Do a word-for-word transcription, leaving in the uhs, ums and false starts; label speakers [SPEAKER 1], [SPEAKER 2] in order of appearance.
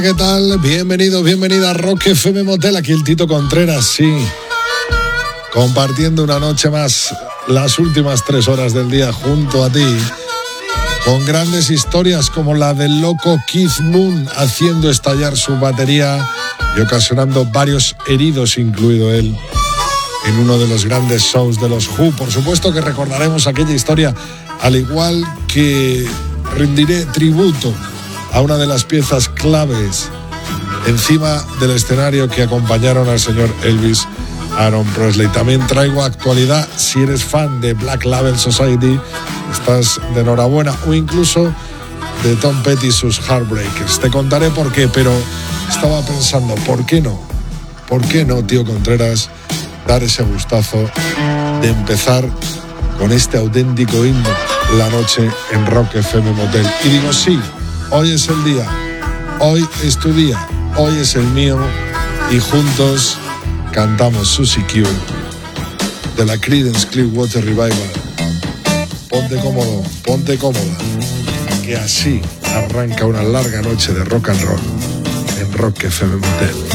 [SPEAKER 1] ¿Qué tal? Bienvenido, bienvenida a Rock F M Motel. Aquí el Tito Contreras, sí. Compartiendo una noche más, las últimas tres horas del día junto a ti. Con grandes historias como la del loco Keith Moon haciendo estallar su batería y ocasionando varios heridos, incluido él, en uno de los grandes shows de los Who. Por supuesto que recordaremos aquella historia, al igual que rendiré tributo a una de las piezas claves encima del escenario que acompañaron al señor Elvis Aaron Presley. También traigo actualidad. Si eres fan de Black Label Society, estás de enhorabuena, o incluso de Tom Petty y sus Heartbreakers. Te contaré por qué, pero estaba pensando, ¿por qué no? ¿Por qué no, tío Contreras, dar ese gustazo de empezar con este auténtico himno la noche en Rock F M Motel? Y digo, sí, hoy es el día, hoy es tu día, hoy es el mío, y juntos cantamos Susie Q de la Creedence Clearwater Revival. Ponte cómodo, ponte cómoda, que así arranca una larga noche de rock and roll en Rock F M Motel.